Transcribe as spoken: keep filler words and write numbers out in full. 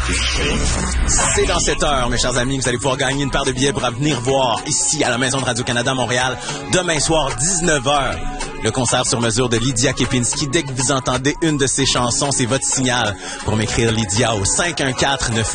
l'actualité. C'est dans cette heure, mes chers amis, que vous allez pouvoir gagner une paire de billets pour venir voir ici à la Maison de Radio-Canada Montréal demain soir, dix-neuf heures. Le concert sur mesure de Lydia Kepinski. Dès que vous entendez une de ses chansons, c'est votre signal pour m'écrire Lydia au cinq un quatre neuf